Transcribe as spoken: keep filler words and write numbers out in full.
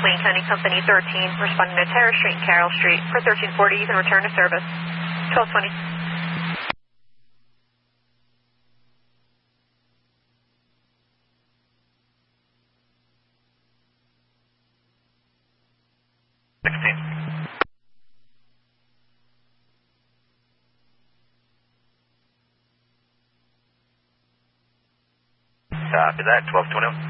Wayne County Company thirteen, responding to Terrace Street and Carroll Street. For thirteen forty, you can return to service. twelve twenty. sixteen. Copy that, twelve twenty.